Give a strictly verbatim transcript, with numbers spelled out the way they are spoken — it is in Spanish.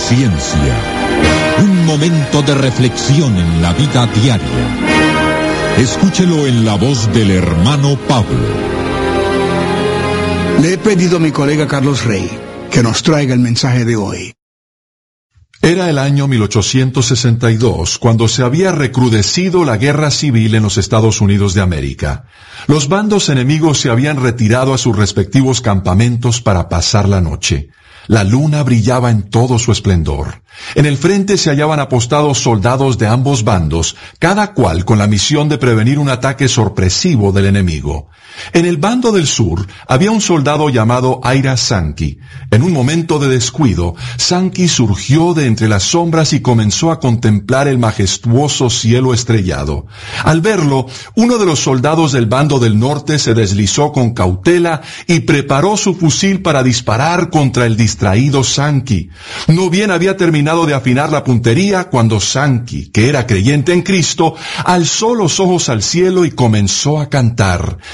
Conciencia. Un momento de reflexión en la vida diaria. Escúchelo en la voz del hermano Pablo. Le he pedido a mi colega Carlos Rey que nos traiga el mensaje de hoy. Era el año mil ochocientos sesenta y dos, cuando se había recrudecido la guerra civil en los Estados Unidos de América. Los bandos enemigos se habían retirado a sus respectivos campamentos para pasar la noche. La luna brillaba en todo su esplendor. En el frente se hallaban apostados soldados de ambos bandos, cada cual con la misión de prevenir un ataque sorpresivo del enemigo. En el bando del sur había un soldado llamado Ira Sankey. En un momento de descuido, Sankey surgió de entre las sombras y comenzó a contemplar el majestuoso cielo estrellado. Al verlo, uno de los soldados del bando del norte se deslizó con cautela y preparó su fusil para disparar contra el distraído Sankey. No bien había terminado de afinar la puntería cuando Sankey, que era creyente en Cristo, alzó los ojos al cielo y comenzó a cantar: